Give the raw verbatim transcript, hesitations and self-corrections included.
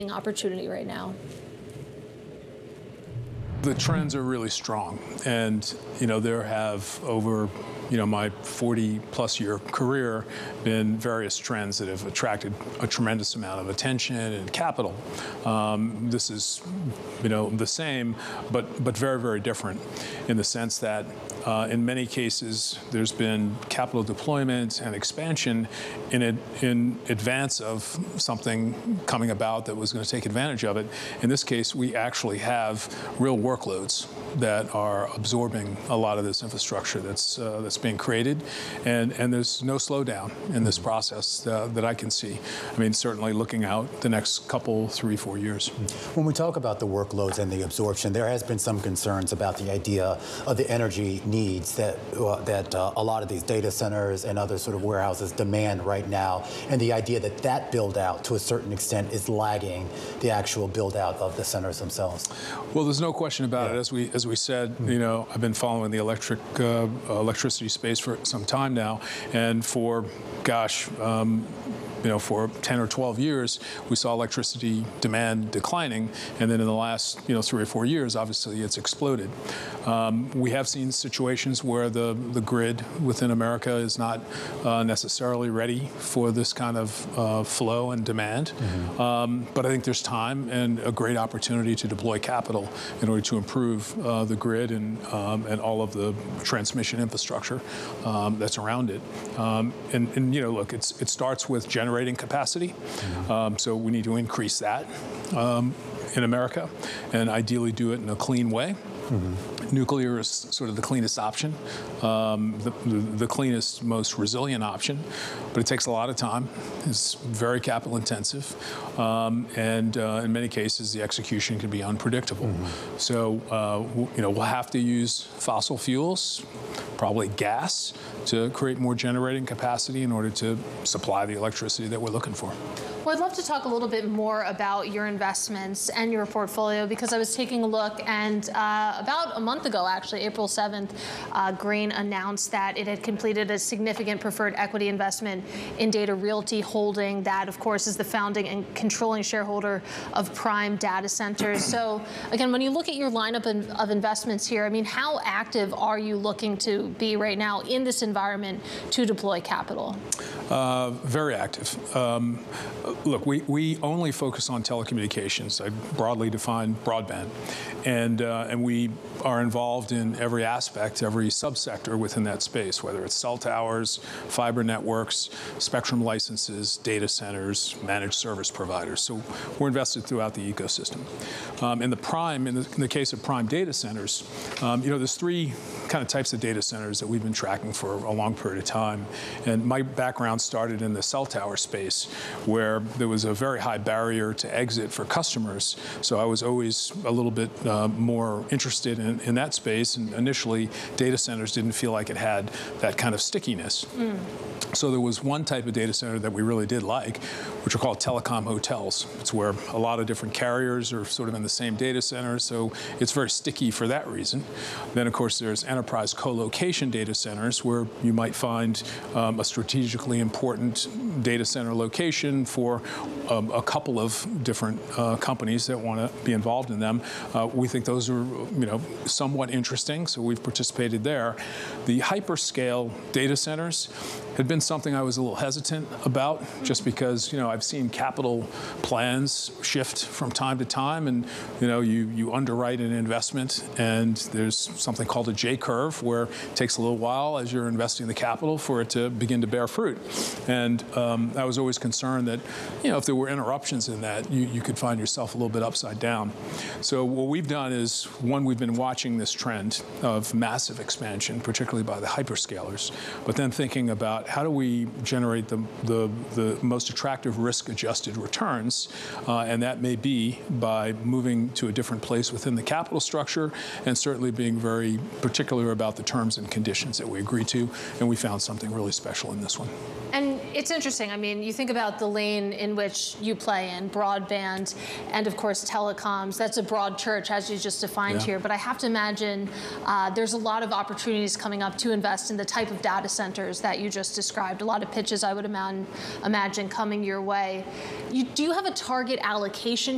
opportunity right now? The trends are really strong, and you know there have over you know my forty plus year career been various trends that have attracted a tremendous amount of attention and capital. Um, this is you know the same, but but very very different in the sense that uh, in many cases there's been capital deployment and expansion in it in advance of something coming about that was going to take advantage of it. In this case, we actually have real work workloads that are absorbing a lot of this infrastructure that's uh, that's being created, and and there's no slowdown in this process uh, that I can see. I mean, certainly looking out the next couple, three, four years. When we talk about the workloads and the absorption, there has been some concerns about the idea of the energy needs that uh, that uh, a lot of these data centers and other sort of warehouses demand right now, and the idea that that build out to a certain extent is lagging the actual build out of the centers themselves. Well, there's no question about yeah. it. As we as we said, you know, I've been following the electric uh, electricity space for some time now, and for, gosh, um, you know, for ten or twelve years, we saw electricity demand declining, and then in the last, you know, three or four years, obviously, it's exploded. Um, we have seen situations where the the grid within America is not uh, necessarily ready for this kind of uh, flow and demand, mm-hmm. um, but I think there's time and a great opportunity to deploy capital in order to improve uh, the grid and um, and all of the transmission infrastructure um, that's around it. Um, and, and you know, look, it's it starts with generating generating capacity. Mm-hmm. um, so we need to increase that um, in America, and ideally do it in a clean way. Mm-hmm. Nuclear is sort of the cleanest option, um, the, the, the cleanest, most resilient option, but it takes a lot of time. It's very capital intensive, um, and uh, in many cases, the execution can be unpredictable. Mm-hmm. So, uh, you know, we'll have to use fossil fuels, probably gas, to create more generating capacity in order to supply the electricity that we're looking for. Well, I'd love to talk a little bit more about your investments and your portfolio, because I was taking a look, and uh, about a month ago, actually, April seventh, uh, Green announced that it had completed a significant preferred equity investment in Data Realty Holding. That, of course, is the founding and controlling shareholder of Prime Data Centers. So, again, when you look at your lineup of investments here, I mean, how active are you looking to be right now in this environment to deploy capital? Uh, very active. Um, Look, we, we only focus on telecommunications. I broadly define broadband. And, uh, and we are involved in every aspect, every subsector within that space, whether it's cell towers, fiber networks, spectrum licenses, data centers, managed service providers. So we're invested throughout the ecosystem. Um, in the Prime, in the, in the case of Prime data centers, um, you know, there's three kind of types of data centers that we've been tracking for a long period of time. And my background started in the cell tower space, where there was a very high barrier to exit for customers. So I was always a little bit uh, more interested in, in that space. And initially, data centers didn't feel like it had that kind of stickiness. Mm. So there was one type of data center that we really did like, which are called telecom hotels. It's where a lot of different carriers are sort of in the same data center, so it's very sticky for that reason. Then, of course, there's enterprise co-location data centers, where you might find um, a strategically important data center location for um, a couple of different uh, companies that want to be involved in them. Uh, we think those are, you know, somewhat interesting, so we've participated there. The hyperscale data centers had been something I was a little hesitant about, just because, you know, I've seen capital plans shift from time to time, and, you know, you, you underwrite an investment, and there's something called a J-curve, where it takes a little while as you're investing the capital for it to begin to bear fruit. And um, I was always concerned that, you know, if there were interruptions in that, you, you could find yourself a little bit upside down. So what we've done is, one, we've been watching this trend of massive expansion, particularly by the hyperscalers, but then thinking about how do we generate the, the, the most attractive risk-adjusted returns, uh, and that may be by moving to a different place within the capital structure, and certainly being very particular about the terms and conditions that we agree to, and we found something really special in this one. And it's interesting. I mean, you think about the lane in which you play in, broadband, and of course telecoms. That's a broad church, as you just defined yeah. here. But I have to imagine uh, there's a lot of opportunities coming up to invest in the type of data centers that you just described. A lot of pitches, I would imagine, imagine coming your way. You, do you have a target allocation